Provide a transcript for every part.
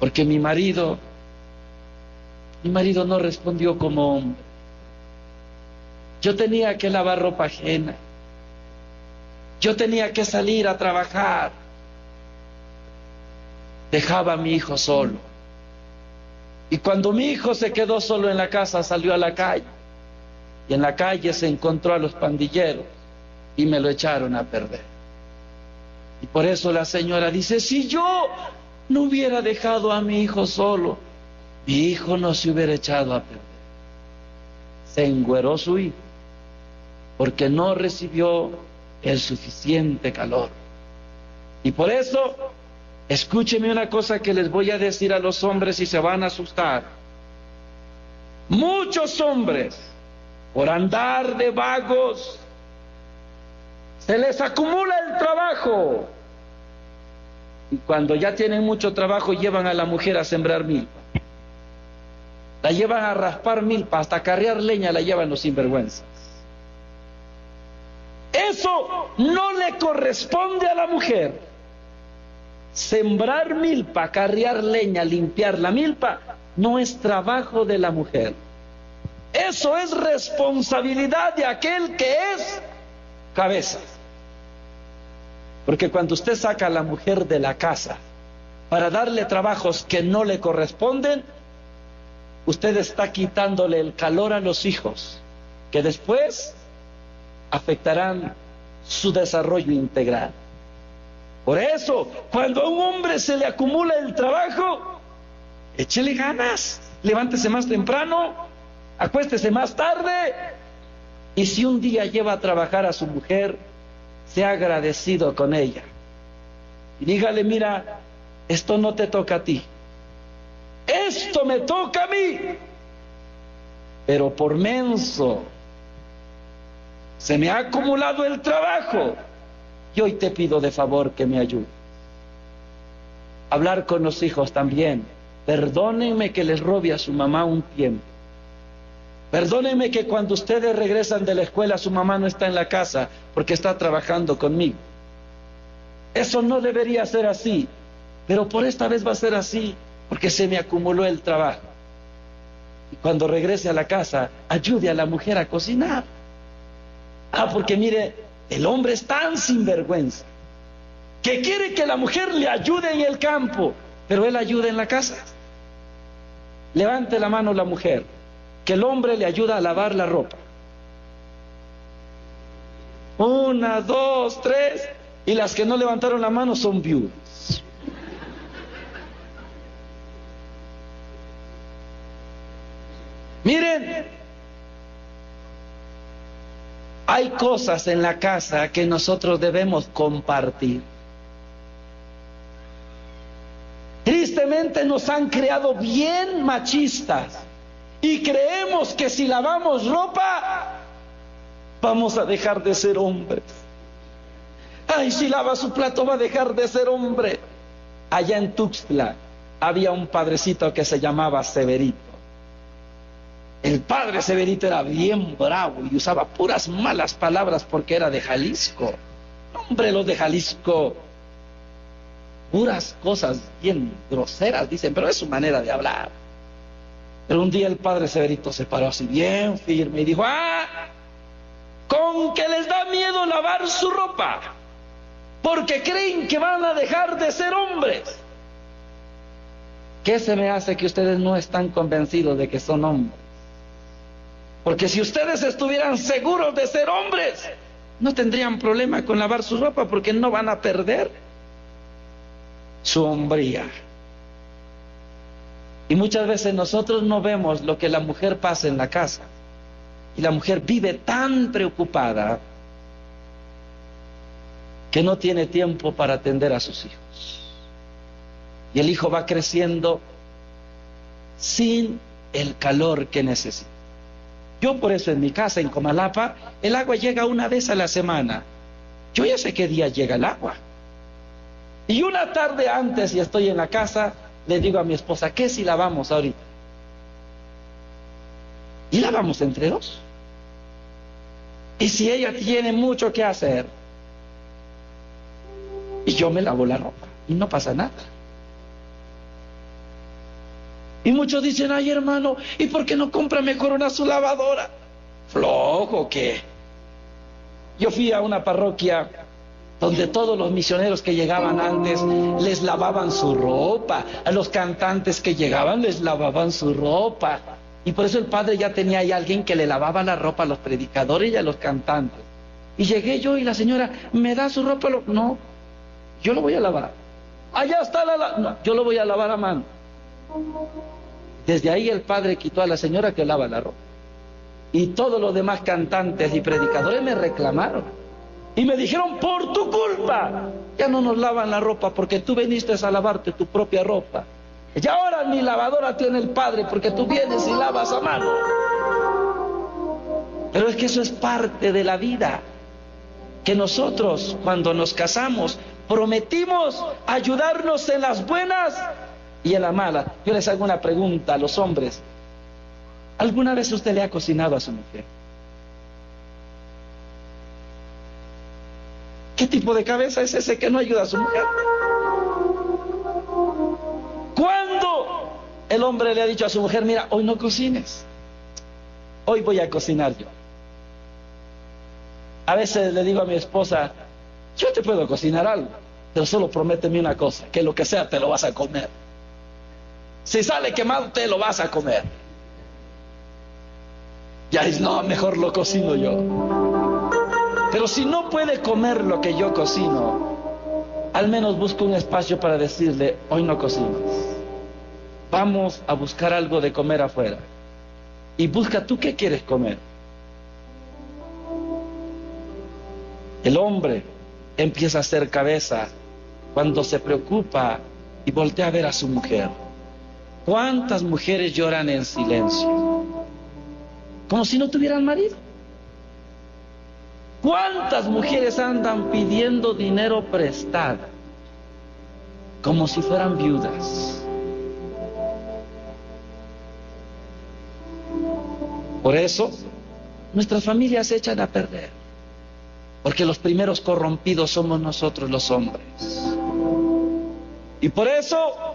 porque mi marido no respondió como hombre. Yo tenía que lavar ropa ajena. Yo tenía que salir a trabajar. Dejaba a mi hijo solo. Y cuando mi hijo se quedó solo en la casa, salió a la calle. Y en la calle se encontró a los pandilleros y me lo echaron a perder. Y por eso la señora dice, si yo no hubiera dejado a mi hijo solo, mi hijo no se hubiera echado a perder. Se engüeró su hijo porque no recibió el suficiente calor. Y por eso, escúcheme una cosa que les voy a decir a los hombres y se van a asustar. Muchos hombres, por andar de vagos, se les acumula el trabajo. Y cuando ya tienen mucho trabajo, llevan a la mujer a sembrar milpa. La llevan a raspar milpa, hasta carrear leña la llevan los sinvergüenzas. Eso no le corresponde a la mujer. Sembrar milpa, carrear leña, limpiar la milpa, no es trabajo de la mujer. Eso es responsabilidad de aquel que es cabeza. Porque cuando usted saca a la mujer de la casa para darle trabajos que no le corresponden, usted está quitándole el calor a los hijos, que después afectarán su desarrollo integral. Por eso, cuando a un hombre se le acumula el trabajo, échele ganas, levántese más temprano, acuéstese más tarde, y si un día lleva a trabajar a su mujer, sea agradecido con ella y dígale, mira, esto no te toca a ti, esto me toca a mí, pero por menso se me ha acumulado el trabajo y hoy te pido de favor que me ayudes. Hablar con los hijos también. Perdónenme que les robe a su mamá un tiempo. Perdónenme que cuando ustedes regresan de la escuela su mamá no está en la casa porque está trabajando conmigo. Eso no debería ser así, pero por esta vez va a ser así porque se me acumuló el trabajo. Y cuando regrese a la casa, ayude a la mujer a cocinar. Porque mire, el hombre es tan sinvergüenza que quiere que la mujer le ayude en el campo, pero él ayuda en la casa. Levante la mano la mujer, que el hombre le ayuda a lavar la ropa. 1, 2, 3, y las que no levantaron la mano son viudas. Miren, hay cosas en la casa que nosotros debemos compartir. Tristemente nos han creado bien machistas y creemos que si lavamos ropa vamos a dejar de ser hombres. Ay, si lava su plato va a dejar de ser hombre. Allá en Tuxtla había un padrecito que se llamaba Severito. El padre Severito era bien bravo y usaba puras malas palabras porque era de Jalisco. Hombre, los de Jalisco, puras cosas bien groseras dicen, pero es su manera de hablar. Pero un día el padre Severito se paró así bien firme y dijo, con que les da miedo lavar su ropa, porque creen que van a dejar de ser hombres. ¿Qué se me hace que ustedes no están convencidos de que son hombres? Porque si ustedes estuvieran seguros de ser hombres, no tendrían problema con lavar su ropa, porque no van a perder su hombría. Y muchas veces nosotros no vemos lo que la mujer pasa en la casa. Y la mujer vive tan preocupada que no tiene tiempo para atender a sus hijos. Y el hijo va creciendo sin el calor que necesita. Yo por eso en mi casa, en Comalapa, el agua llega una vez a la semana. Yo ya sé qué día llega el agua. Y una tarde antes, y estoy en la casa, le digo a mi esposa, ¿qué si lavamos ahorita? Y lavamos entre dos. Y si ella tiene mucho que hacer, y yo me lavo la ropa, y no pasa nada. Y muchos dicen, ay hermano, ¿y por qué no compra mejor una su lavadora? ¿Flojo qué? Yo fui a una parroquia donde todos los misioneros que llegaban antes les lavaban su ropa, a los cantantes que llegaban les lavaban su ropa, y por eso el padre ya tenía ahí alguien que le lavaba la ropa a los predicadores y a los cantantes. Y llegué yo y la señora, ¿me da su ropa? No, yo lo voy a lavar. Allá está no, yo lo voy a lavar a mano. Desde ahí el padre quitó a la señora que lava la ropa. Y todos los demás cantantes y predicadores me reclamaron. Y me dijeron, por tu culpa, ya no nos lavan la ropa porque tú viniste a lavarte tu propia ropa. Y ahora ni lavadora tiene el padre porque tú vienes y lavas a mano. Pero es que eso es parte de la vida. Que nosotros, cuando nos casamos, prometimos ayudarnos en las buenas y en las malas. Yo les hago una pregunta a los hombres. ¿Alguna vez usted le ha cocinado a su mujer? ¿Qué tipo de cabeza es ese que no ayuda a su mujer? ¿Cuándo el hombre le ha dicho a su mujer, mira, hoy no cocines, hoy voy a cocinar yo? A veces le digo a mi esposa, yo te puedo cocinar algo, pero solo prométeme una cosa, que lo que sea te lo vas a comer. Si sale quemado, te lo vas a comer. Ya es, no, mejor lo cocino yo. Pero si no puede comer lo que yo cocino, al menos busco un espacio para decirle, hoy no cocinas. Vamos a buscar algo de comer afuera. Y busca tú qué quieres comer. El hombre empieza a hacer cabeza cuando se preocupa y voltea a ver a su mujer. ¿Cuántas mujeres lloran en silencio? Como si no tuvieran marido. ¿Cuántas mujeres andan pidiendo dinero prestado? Como si fueran viudas. Por eso, nuestras familias se echan a perder. Porque los primeros corrompidos somos nosotros los hombres. Y por eso,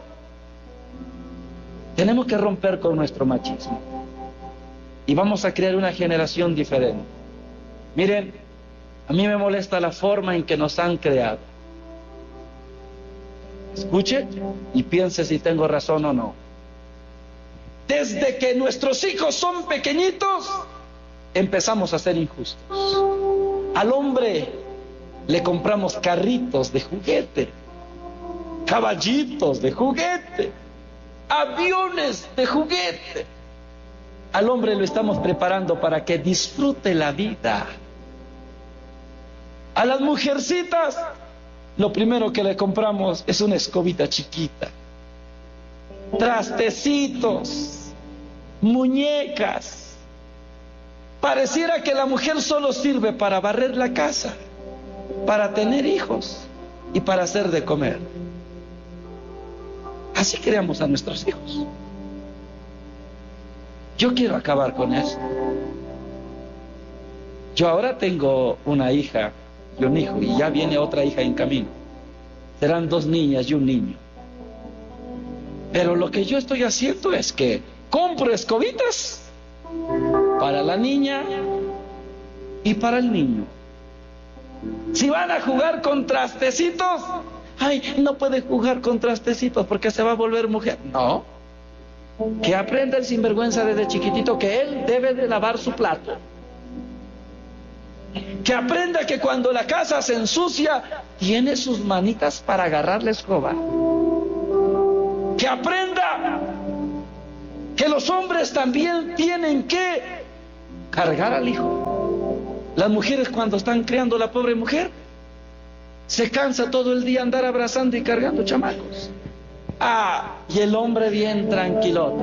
tenemos que romper con nuestro machismo. Y vamos a crear una generación diferente. Miren, a mí me molesta la forma en que nos han creado. Escuche y piense si tengo razón o no. Desde que nuestros hijos son pequeñitos, empezamos a ser injustos. Al hombre le compramos carritos de juguete, caballitos de juguete, aviones de juguete. Al hombre lo estamos preparando para que disfrute la vida. A las mujercitas, lo primero que le compramos es una escobita chiquita, trastecitos, muñecas. Pareciera que la mujer solo sirve para barrer la casa, para tener hijos y para hacer de comer. Así criamos a nuestros hijos. Yo quiero acabar con eso. Yo ahora tengo una hija y un hijo, y ya viene otra hija en camino. Serán 2 niñas y un niño. Pero lo que yo estoy haciendo es que compro escobitas para la niña y para el niño. Si van a jugar con trastecitos, ay, no puede jugar con trastecitos porque se va a volver mujer. No, que aprenda el sinvergüenza desde chiquitito que él debe de lavar su plato. Que aprenda que cuando la casa se ensucia, tiene sus manitas para agarrar la escoba. Que aprenda que los hombres también tienen que cargar al hijo. Las mujeres, cuando están criando la pobre mujer, se cansa todo el día andar abrazando y cargando chamacos. Y el hombre bien tranquilote.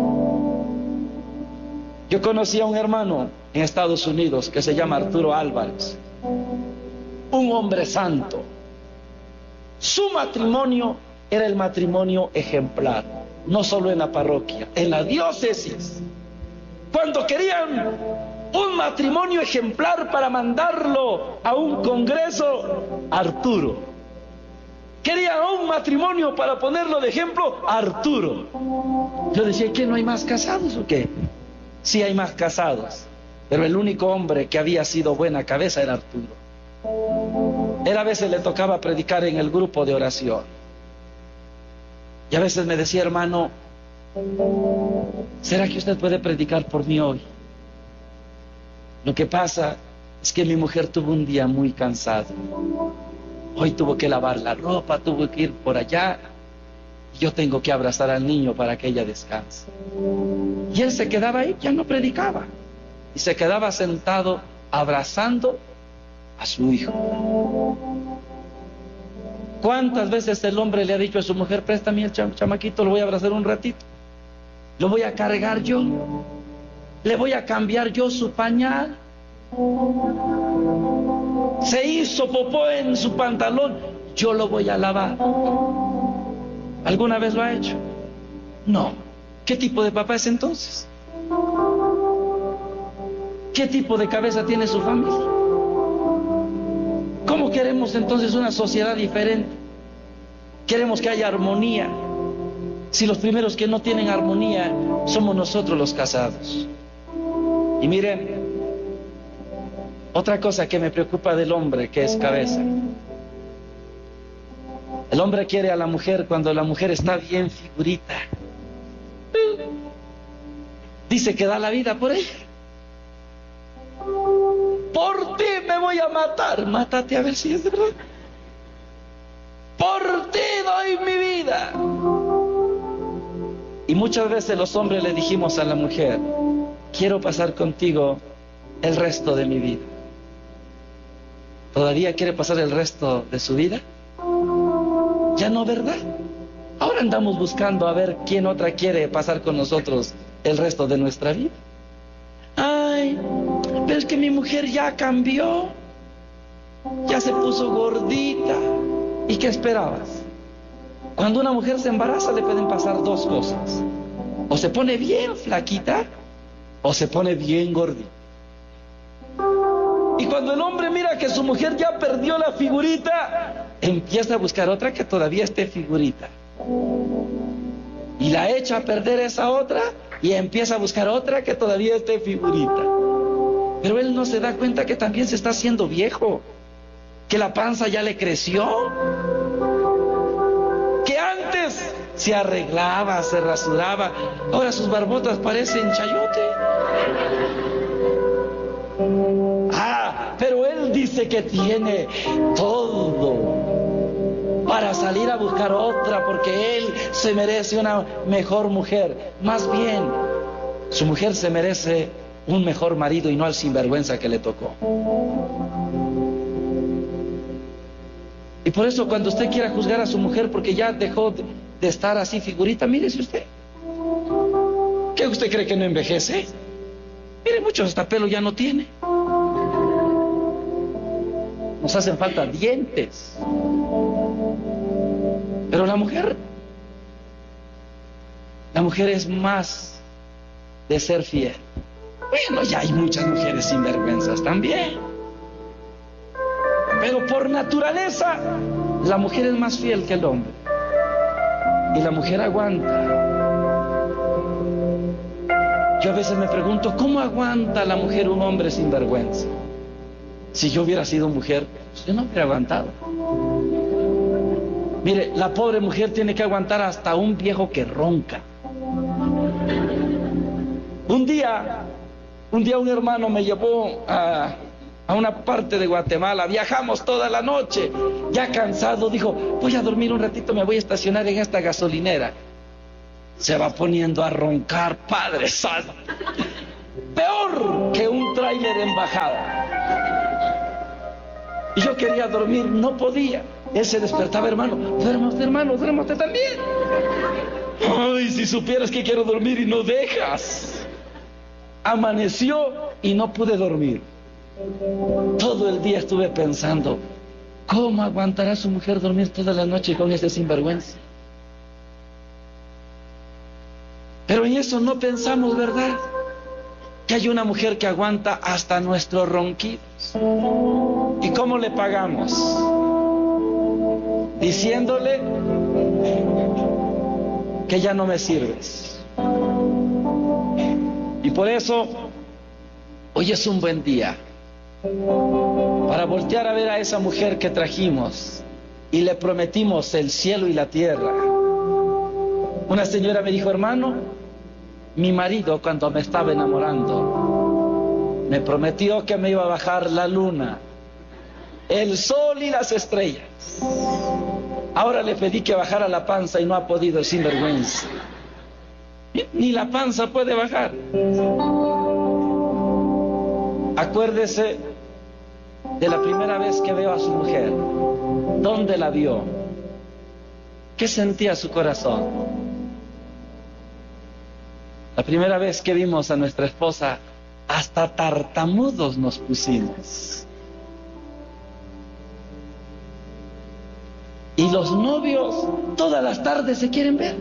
Yo conocí a un hermano en Estados Unidos que se llama Arturo Álvarez, un hombre santo. Su matrimonio era el matrimonio ejemplar, no solo en la parroquia, en la diócesis. Cuando querían un matrimonio ejemplar para mandarlo a un congreso, Arturo Querían un matrimonio para ponerlo de ejemplo a Arturo. Yo decía, ¿qué, no hay más casados o qué? Sí hay más casados, pero el único hombre que había sido buena cabeza era Arturo. Él a veces le tocaba predicar en el grupo de oración. Y a veces me decía, hermano, ¿será que usted puede predicar por mí hoy? Lo que pasa es que mi mujer tuvo un día muy cansado. Hoy tuvo que lavar la ropa, tuvo que ir por allá. Y yo tengo que abrazar al niño para que ella descanse. Y él se quedaba ahí, ya no predicaba. Y se quedaba sentado abrazando a su hijo. ¿Cuántas veces el hombre le ha dicho a su mujer, préstame el chamaquito, lo voy a abrazar un ratito? Lo voy a cargar yo. Le voy a cambiar yo su pañal. Se hizo popó en su pantalón, yo lo voy a lavar. ¿Alguna vez lo ha hecho? No. ¿Qué tipo de papá es entonces? ¿Qué tipo de cabeza tiene su familia? ¿Cómo queremos entonces una sociedad diferente? Queremos que haya armonía, si los primeros que no tienen armonía somos nosotros los casados. Y miren, otra cosa que me preocupa del hombre que es cabeza. El hombre quiere a la mujer cuando la mujer está bien figurita. Dice que da la vida por ella. Por ti me voy a matar. Mátate a ver si es verdad. Por ti doy mi vida. Y muchas veces los hombres le dijimos a la mujer, quiero pasar contigo el resto de mi vida. ¿Todavía quiere pasar el resto de su vida? Ya no, ¿verdad? Ahora andamos buscando a ver quién otra quiere pasar con nosotros el resto de nuestra vida. Ay, pero es que mi mujer ya cambió, ya se puso gordita. ¿Y qué esperabas? Cuando una mujer se embaraza le pueden pasar dos cosas: o se pone bien flaquita o se pone bien gordita. Y cuando el hombre mira que su mujer ya perdió la figurita, empieza a buscar otra que todavía esté figurita. Y la echa a perder esa otra y empieza a buscar otra que todavía esté figurita. Pero él no se da cuenta que también se está haciendo viejo, que la panza ya le creció, que antes se arreglaba, se rasuraba, ahora sus barbotas parecen chayote. Pero él dice que tiene todo para salir a buscar otra, porque él se merece una mejor mujer. Más bien, su mujer se merece un mejor marido y no al sinvergüenza que le tocó. Y por eso cuando usted quiera juzgar a su mujer porque ya dejó de estar así figurita, mírese usted. ¿Qué usted cree que no envejece? Mire, muchos hasta pelo ya no tiene. Nos hacen falta dientes. Pero la mujer es más de ser fiel. Bueno, ya hay muchas mujeres sinvergüenzas también. Pero por naturaleza, la mujer es más fiel que el hombre. Y la mujer aguanta. Yo a veces me pregunto, ¿cómo aguanta la mujer un hombre sinvergüenza? Si yo hubiera sido mujer, yo no hubiera aguantado. Mire, la pobre mujer tiene que aguantar hasta un viejo que ronca. Un día un hermano me llevó a una parte de Guatemala. Viajamos toda la noche. Ya cansado, dijo, voy a dormir un ratito, me voy a estacionar en esta gasolinera. Se va poniendo a roncar, Padre Santo. Peor que un tráiler en bajada. Y yo quería dormir, no podía. Él se despertaba, hermano, duérmate también. Ay, si supieras que quiero dormir y no dejas. Amaneció y no pude dormir. Todo el día estuve pensando, ¿cómo aguantará su mujer dormir toda la noche con ese sinvergüenza? Pero en eso no pensamos, ¿verdad? Que hay una mujer que aguanta hasta nuestros ronquidos. ¿Y cómo le pagamos? diciéndole que ya no me sirves. Y por eso hoy es un buen día para voltear a ver a esa mujer que trajimos y le prometimos el cielo y la tierra. Una señora me dijo: hermano, mi marido, cuando me estaba enamorando, me prometió que me iba a bajar la luna, el sol y las estrellas. Ahora le pedí que bajara la panza y no ha podido, el sinvergüenza. Ni la panza puede bajar. Acuérdese de la primera vez que veo a su mujer. ¿Dónde la vio? ¿Qué sentía su corazón? La primera vez que vimos a nuestra esposa, hasta tartamudos nos pusimos. Y los novios todas las tardes se quieren ver.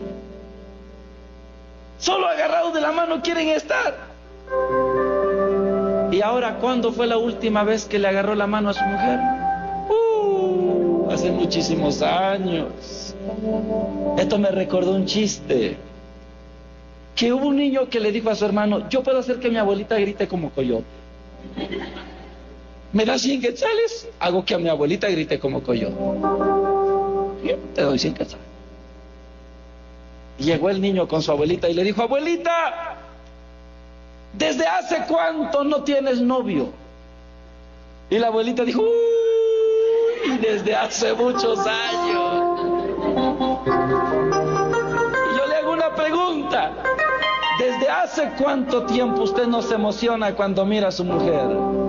Solo agarrados de la mano quieren estar. Y ahora, ¿cuándo fue la última vez que le agarró la mano a su mujer? Hace muchísimos años. Esto me recordó un chiste. Que hubo un niño que le dijo a su hermano: yo puedo hacer que mi abuelita grite como coyote. ¿Me das 100 quetzales? Hago que a mi abuelita grite como coyote. Yo te doy 100 quetzales. Llegó el niño con su abuelita y le dijo: abuelita, ¿desde hace cuánto no tienes novio? Y la abuelita dijo: uy, desde hace muchos años. Y yo le hago una pregunta: ¿desde hace cuánto tiempo usted no se emociona cuando mira a su mujer?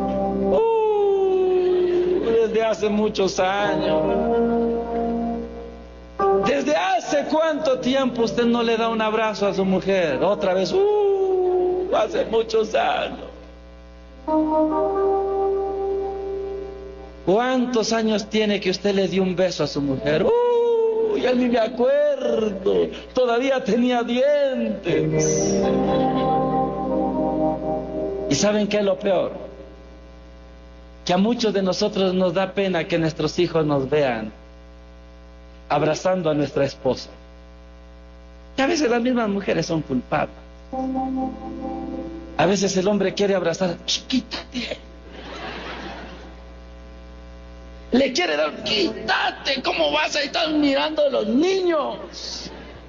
Desde hace muchos años. ¿Desde hace cuánto tiempo usted no le da un abrazo a su mujer? Otra vez, hace muchos años. ¿Cuántos años tiene que usted le dio un beso a su mujer? Ya ni me acuerdo, todavía tenía dientes. ¿Y saben qué es lo peor? Que a muchos de nosotros nos da pena que nuestros hijos nos vean abrazando a nuestra esposa. Y a veces las mismas mujeres son culpables. A veces el hombre quiere abrazar: quítate. Le quiere dar: quítate, ¿cómo vas a estar mirando a los niños?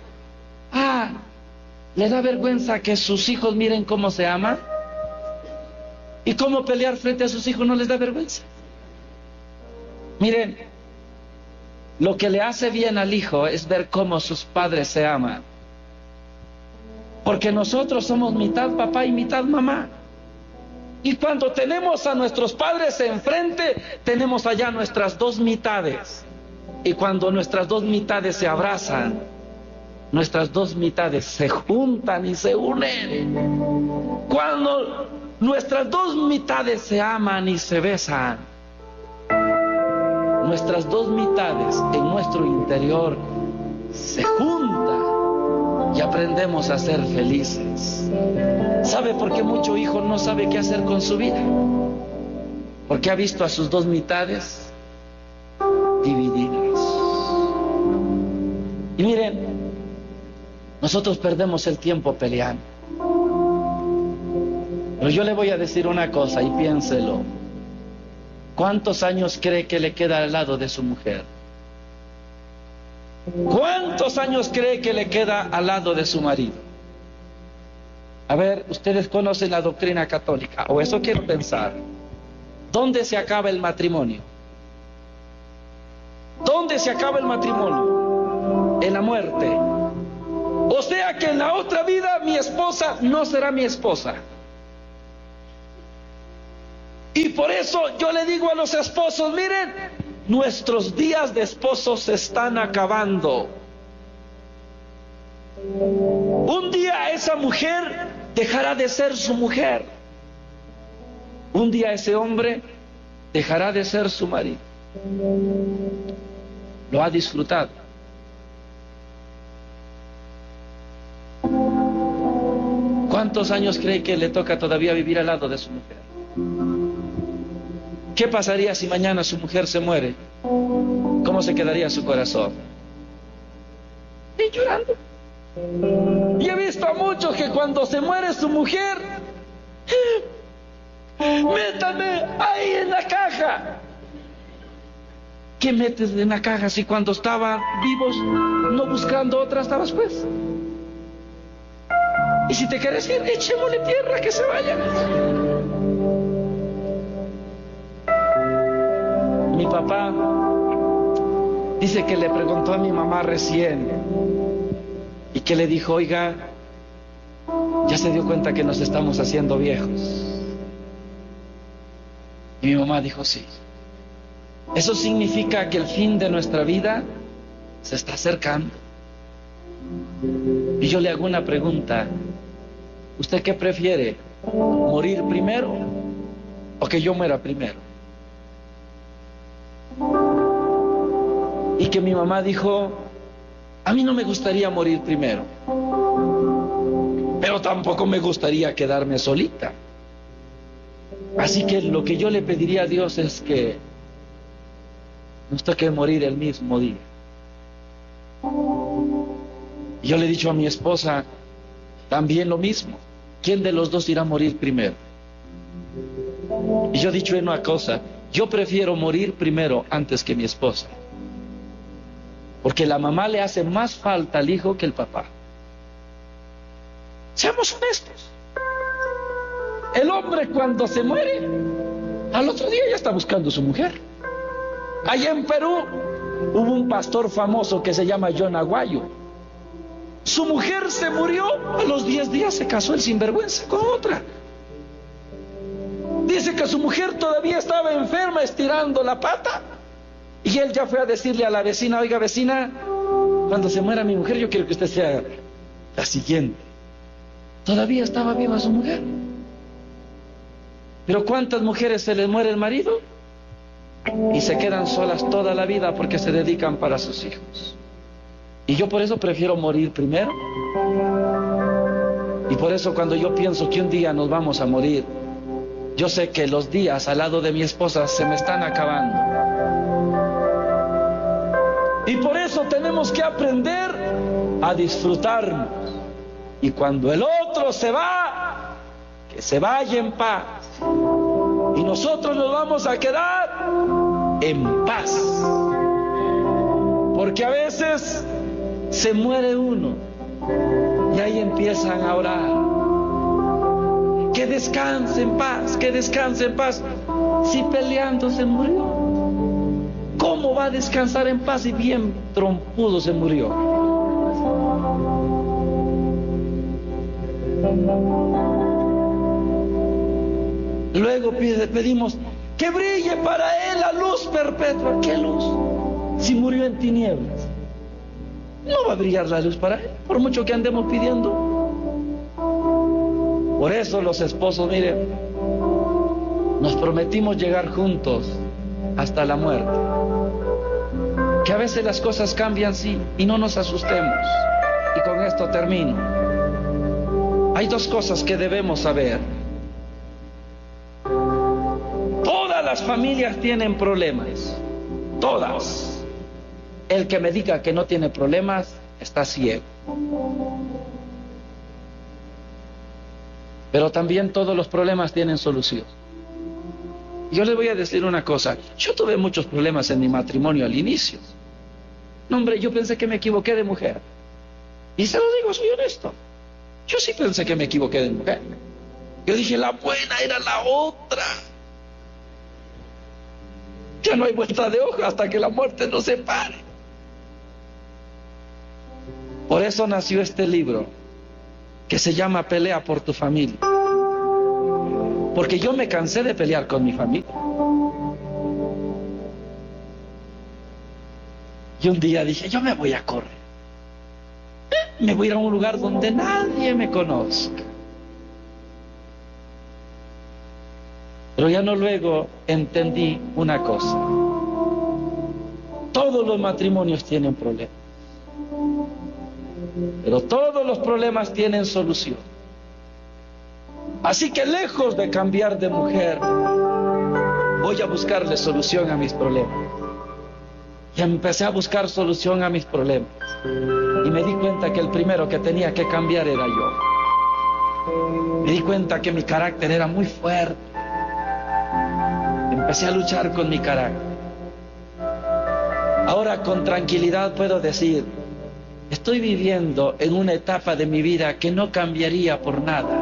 ¿Le da vergüenza que sus hijos miren cómo se aman? ¿Y cómo pelear frente a sus hijos no les da vergüenza? Miren, lo que le hace bien al hijo es ver cómo sus padres se aman. Porque nosotros somos mitad papá y mitad mamá. Y cuando tenemos a nuestros padres enfrente, tenemos allá nuestras dos mitades. Y cuando nuestras dos mitades se abrazan, nuestras dos mitades se juntan y se unen. Cuando nuestras dos mitades se aman y se besan, nuestras dos mitades en nuestro interior se juntan y aprendemos a ser felices. ¿Sabe por qué mucho hijo no sabe qué hacer con su vida? Porque ha visto a sus dos mitades divididas. Y miren, nosotros perdemos el tiempo peleando. Pero yo le voy a decir una cosa y piénselo. ¿Cuántos años cree que le queda al lado de su mujer? ¿Cuántos años cree que le queda al lado de su marido? A ver, ustedes conocen la doctrina católica, o eso quiero pensar. ¿Dónde se acaba el matrimonio? ¿Dónde se acaba el matrimonio? En la muerte. O sea que en la otra vida mi esposa no será mi esposa. Y por eso yo le digo a los esposos: miren, nuestros días de esposos se están acabando. Un día esa mujer dejará de ser su mujer. Un día ese hombre dejará de ser su marido. Lo ha disfrutado. ¿Cuántos años cree que le toca todavía vivir al lado de su mujer? ¿Qué pasaría si mañana su mujer se muere? ¿Cómo ¿cómo se quedaría su corazón? Y llorando. Y he visto a muchos que cuando se muere su mujer, métame ahí en la caja. ¿Qué metes en la caja si cuando estaban vivos, no buscando otra, estabas pues? Y si te quieres ir, echémosle tierra, que se vaya. Mi papá dice que le preguntó a mi mamá recién y que le dijo: oiga, ya se dio cuenta que nos estamos haciendo viejos. Y mi mamá dijo: sí. Eso significa que el fin de nuestra vida se está acercando. Y yo le hago una pregunta: ¿usted qué prefiere? ¿Morir primero o que yo muera primero? Y que mi mamá dijo: a mí no me gustaría morir primero, pero tampoco me gustaría quedarme solita. Así que lo que yo le pediría a Dios es que nos toque morir el mismo día. Y yo le he dicho a mi esposa también lo mismo: ¿quién de los dos irá a morir primero? Y yo he dicho una cosa: yo prefiero morir primero antes que mi esposa, porque la mamá le hace más falta al hijo que el papá. Seamos honestos. El hombre cuando se muere, al otro día ya está buscando a su mujer. Allá en Perú hubo un pastor famoso que se llama John Aguayo. Su mujer se murió, a los 10 días se casó el sinvergüenza con otra. Dice que su mujer todavía estaba enferma, estirando la pata, y él ya fue a decirle a la vecina: oiga, vecina, cuando se muera mi mujer, yo quiero que usted sea la siguiente. Todavía estaba viva su mujer. Pero ¿cuántas mujeres se les muere el marido y se quedan solas toda la vida porque se dedican para sus hijos? Y yo por eso prefiero morir primero. Y por eso cuando yo pienso que un día nos vamos a morir, yo sé que los días al lado de mi esposa se me están acabando. Y por eso tenemos que aprender a disfrutarnos. Y cuando el otro se va, que se vaya en paz. Y nosotros nos vamos a quedar en paz. Porque a veces se muere uno y ahí empiezan a orar: que descanse en paz, que descanse en paz. Si peleando se murió, ¿cómo va a descansar en paz si bien trompudo se murió? Luego pedimos que brille para él la luz perpetua. ¿Qué luz? Si murió en tinieblas, no va a brillar la luz para él, por mucho que andemos pidiendo. Por eso los esposos, miren, nos prometimos llegar juntos hasta la muerte. Que a veces las cosas cambian, sí, y no nos asustemos. Y con esto termino. Hay dos cosas que debemos saber. Todas las familias tienen problemas, todas. El que me diga que no tiene problemas está ciego. Pero también todos los problemas tienen solución. Yo les voy a decir una cosa: yo tuve muchos problemas en mi matrimonio al inicio. No, hombre, yo pensé que me equivoqué de mujer. Y se lo digo, soy honesto. Yo sí pensé que me equivoqué de mujer. Yo dije, la buena era la otra. Ya no hay vuelta de hoja hasta que la muerte nos separe. Por eso nació este libro que se llama Pelea por tu familia. Porque yo me cansé de pelear con mi familia. Y un día dije, yo me voy a correr. Me voy a ir a un lugar donde nadie me conozca. Pero ya no, luego entendí una cosa: todos los matrimonios tienen problemas, pero todos los problemas tienen solución. Así que lejos de cambiar de mujer, voy a buscarle solución a mis problemas. Y empecé a buscar solución a mis problemas. Y me di cuenta que el primero que tenía que cambiar era yo. Me di cuenta que mi carácter era muy fuerte. Empecé a luchar con mi carácter. Ahora con tranquilidad puedo decir, estoy viviendo en una etapa de mi vida que no cambiaría por nada.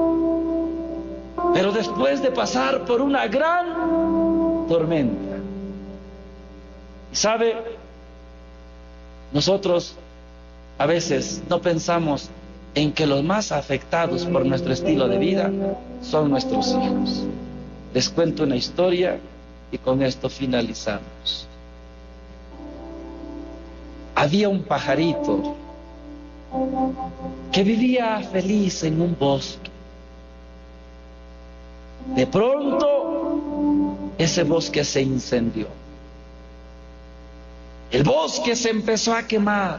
Pero después de pasar por una gran tormenta. ¿Sabe? Nosotros a veces no pensamos en que los más afectados por nuestro estilo de vida son nuestros hijos. Les cuento una historia y con esto finalizamos. Había un pajarito que vivía feliz en un bosque. De pronto, ese bosque se incendió. El bosque se empezó a quemar.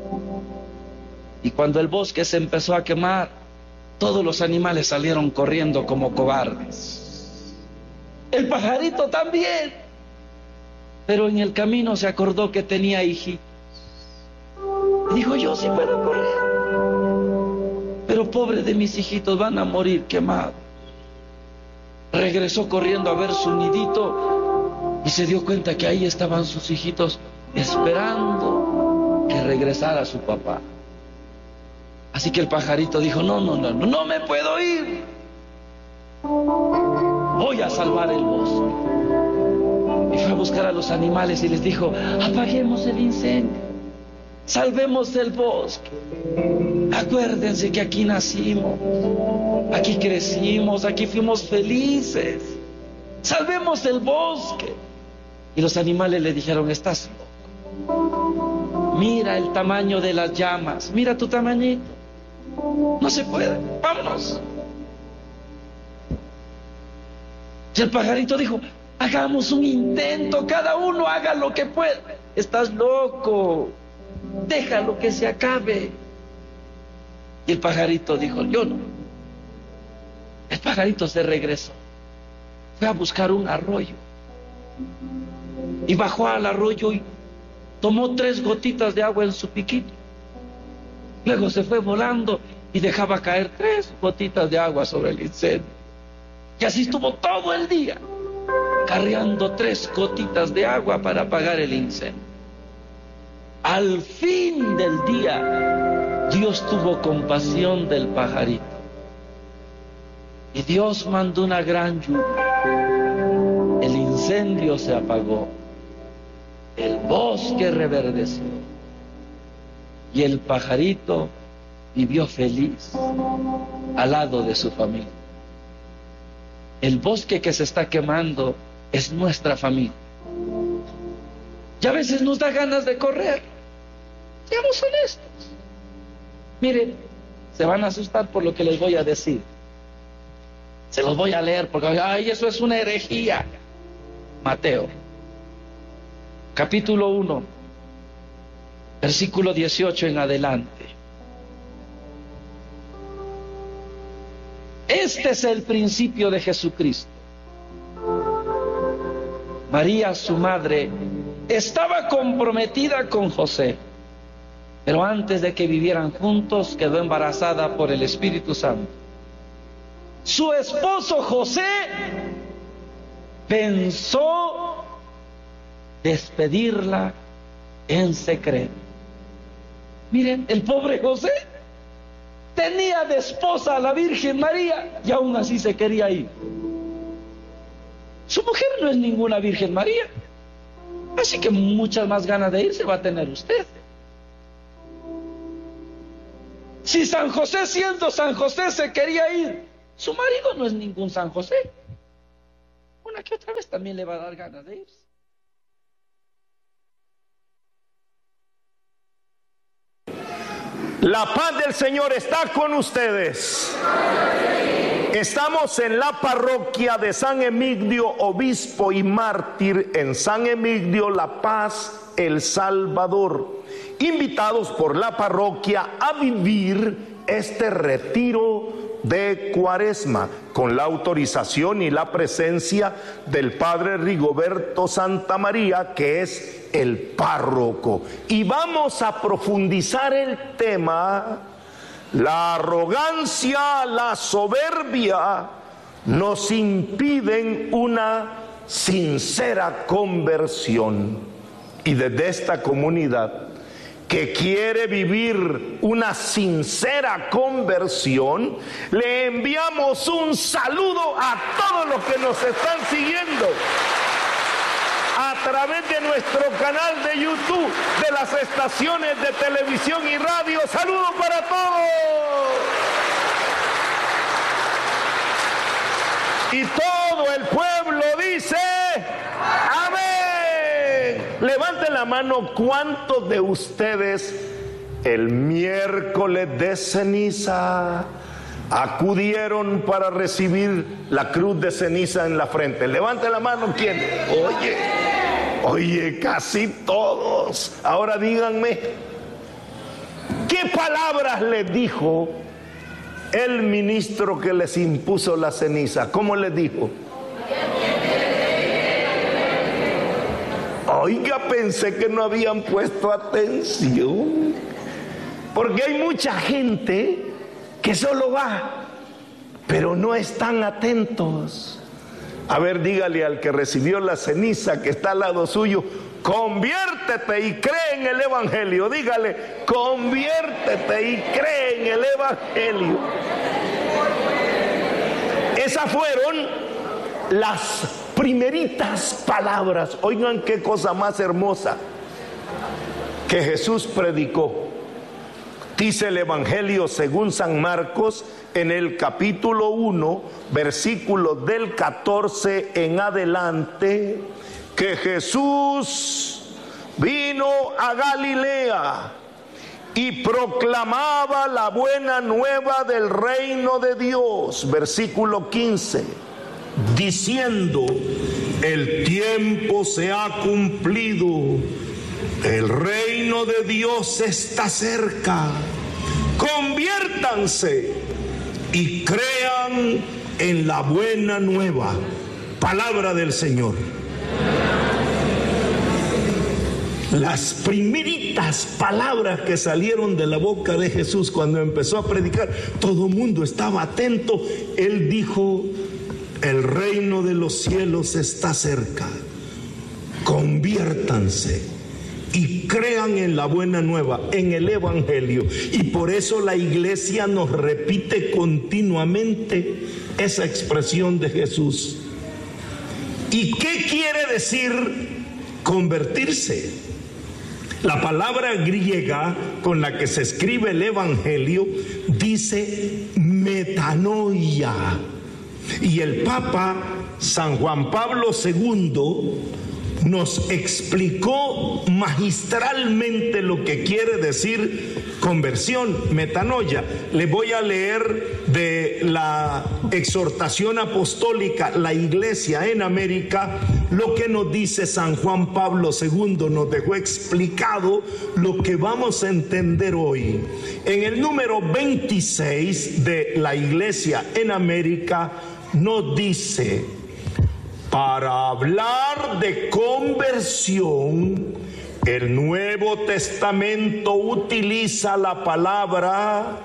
Y cuando el bosque se empezó a quemar, todos los animales salieron corriendo como cobardes. El pajarito también. Pero en el camino se acordó que tenía hijitos. Y dijo, yo sí puedo correr. Pero pobre de mis hijitos, van a morir quemados. Regresó corriendo a ver su nidito y se dio cuenta que ahí estaban sus hijitos esperando que regresara su papá. Así que el pajarito dijo, no me puedo ir. Voy a salvar el bosque. Y fue a buscar a los animales y les dijo, apaguemos el incendio. Salvemos el bosque. Acuérdense que aquí nacimos, aquí crecimos, aquí fuimos felices. Salvemos el bosque. Y los animales le dijeron, estás loco. Mira el tamaño de las llamas, mira tu tamañito. No se puede, vámonos. Y el pajarito dijo, hagamos un intento, cada uno haga lo que pueda. Estás loco. Déjalo que se acabe. Y el pajarito dijo, yo no. El pajarito se regresó. Fue a buscar un arroyo. Y bajó al arroyo y tomó 3 gotitas de agua en su piquito. Luego se fue volando y dejaba caer 3 gotitas de agua sobre el incendio. Y así estuvo todo el día, cargando 3 gotitas de agua para apagar el incendio. Al fin del día, Dios tuvo compasión del pajarito. Y Dios mandó una gran lluvia. El incendio se apagó. El bosque reverdeció. Y el pajarito vivió feliz al lado de su familia. El bosque que se está quemando es nuestra familia. Y a veces nos da ganas de correr. Seamos honestos. Miren, se van a asustar por lo que les voy a decir. Se los voy a leer porque, ay, eso es una herejía. Mateo, capítulo 1, versículo 18 en adelante. Este es el principio de Jesucristo. María, su madre, estaba comprometida con José, pero antes de que vivieran juntos quedó embarazada por el Espíritu Santo. Su esposo José pensó despedirla en secreto. Miren, el pobre José tenía de esposa a la Virgen María y aún así se quería ir. Su mujer no es ninguna Virgen María, así que muchas más ganas de irse va a tener usted. Si San José, siendo San José, se quería ir, su marido no es ningún San José. Una que otra vez también le va a dar ganas de irse. La paz del Señor está con ustedes. Estamos en la parroquia de San Emigdio, obispo y mártir en San Emigdio, La Paz, El Salvador. Invitados por la parroquia a vivir este retiro de Cuaresma, con la autorización y la presencia del Padre Rigoberto Santamaría, que es el párroco. Y vamos a profundizar el tema: la arrogancia, la soberbia nos impiden una sincera conversión. Y desde esta comunidad que quiere vivir una sincera conversión, le enviamos un saludo a todos los que nos están siguiendo a través de nuestro canal de YouTube, de las estaciones de televisión y radio. ¡Saludos para todos! Y todo el pueblo dice amén. Levanten la mano, ¿cuántos de ustedes el miércoles de ceniza acudieron para recibir la cruz de ceniza en la frente? Levanten la mano, ¿quién? Oye, casi todos. Ahora díganme, ¿qué palabras les dijo el ministro que les impuso la ceniza? ¿Cómo les dijo? Oiga, pensé que no habían puesto atención, porque hay mucha gente que solo va, pero no están atentos. A ver, dígale al que recibió la ceniza, que está al lado suyo: conviértete y cree en el Evangelio. Dígale: conviértete y cree en el Evangelio. Esas fueron las primeritas palabras. Oigan qué cosa más hermosa que Jesús predicó. Dice el Evangelio según San Marcos, en el capítulo 1, versículos del 14 en adelante, que Jesús vino a Galilea y proclamaba la buena nueva del reino de Dios. Versículo 15, diciendo: el tiempo se ha cumplido, el reino de Dios está cerca, conviértanse y crean en la buena nueva. Palabra del Señor. Las primeritas palabras que salieron de la boca de Jesús cuando empezó a predicar, todo el mundo estaba atento. Él dijo: el reino de los cielos está cerca, conviértanse y crean en la buena nueva, en el Evangelio. Y por eso la iglesia nos repite continuamente esa expresión de Jesús. ¿Y qué quiere decir convertirse? La palabra griega con la que se escribe el Evangelio dice metanoia. Y el Papa San Juan Pablo II nos explicó magistralmente lo que quiere decir conversión, metanoia. Le voy a leer de la exhortación apostólica La Iglesia en América lo que nos dice San Juan Pablo II. Nos dejó explicado lo que vamos a entender hoy. En el número 26 de La Iglesia en América nos dice: para hablar de conversión, el Nuevo Testamento utiliza la palabra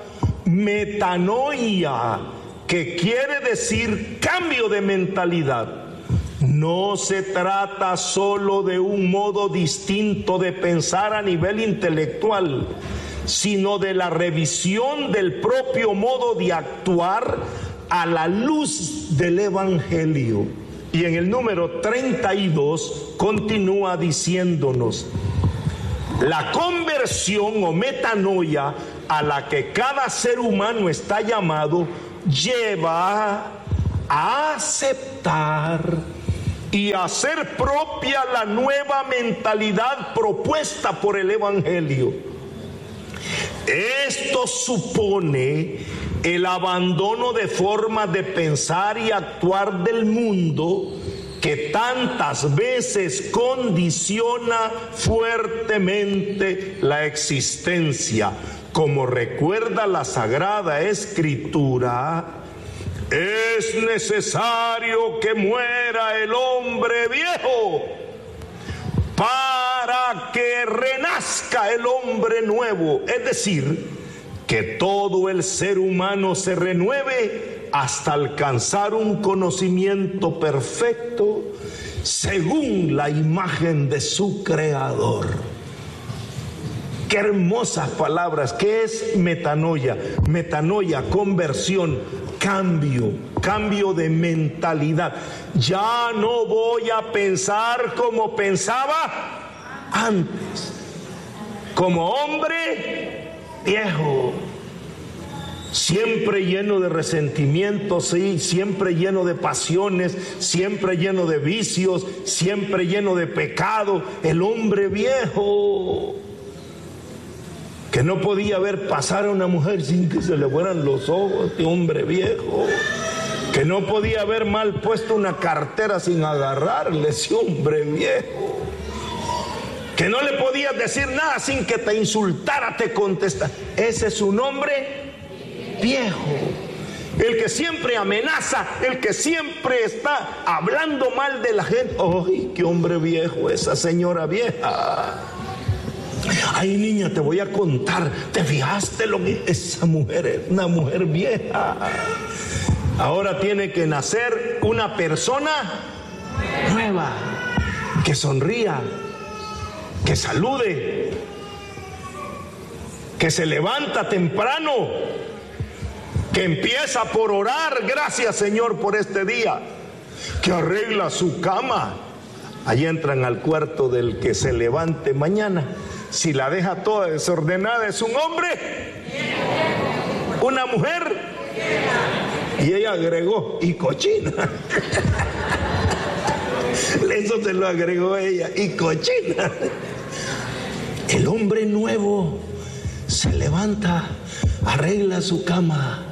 metanoia, que quiere decir cambio de mentalidad. No se trata solo de un modo distinto de pensar a nivel intelectual, sino de la revisión del propio modo de actuar a la luz del Evangelio. Y en el número 32 continúa diciéndonos: la conversión o metanoia a la que cada ser humano está llamado lleva a aceptar y a hacer propia la nueva mentalidad propuesta por el Evangelio. Esto supone el abandono de formas de pensar y actuar del mundo que tantas veces condiciona fuertemente la existencia. como recuerda la Sagrada Escritura, es necesario que muera el hombre viejo para que renazca el hombre nuevo. Es decir, que todo el ser humano se renueve hasta alcanzar un conocimiento perfecto según la imagen de su Creador. Qué hermosas palabras. ¿Qué es metanoia? Metanoia, conversión, cambio de mentalidad. Ya no voy a pensar como pensaba antes, como hombre viejo, siempre lleno de resentimientos, sí, siempre lleno de pasiones, siempre lleno de vicios, siempre lleno de pecado. El hombre viejo, que no podía ver pasar a una mujer sin que se le fueran los ojos, este hombre viejo, que no podía ver mal puesto una cartera sin agarrarle, ese hombre viejo, que no le podías decir nada sin que te insultara, te contestara. Ese es un hombre viejo, el que siempre amenaza, el que siempre está hablando mal de la gente. ¡Ay, qué hombre viejo, esa señora vieja! Ay, niña, te voy a contar. ¿Te fijaste lo que esa mujer es? Una mujer vieja. Ahora tiene que nacer una persona nueva, que sonría, que salude, que se levanta temprano, que empieza por orar. Gracias, Señor, por este día. Que arregla su cama. Allí entran al cuarto del que se levante mañana. Si la deja toda desordenada, es un hombre, una mujer, y ella agregó, y cochina. Eso se lo agregó ella, y cochina. El hombre nuevo se levanta, arregla su cama,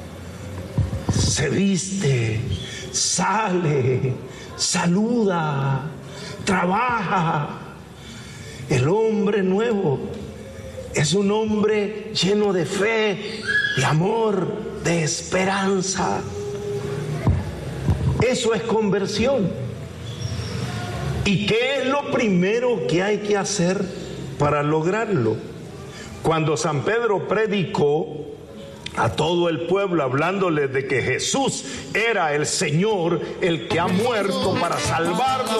se viste, sale, saluda, trabaja. El hombre nuevo es un hombre lleno de fe, de amor, de esperanza. Eso es conversión. ¿Y qué es lo primero que hay que hacer para lograrlo? Cuando San Pedro predicó a todo el pueblo hablándole de que Jesús era el Señor, el que ha muerto para salvarlo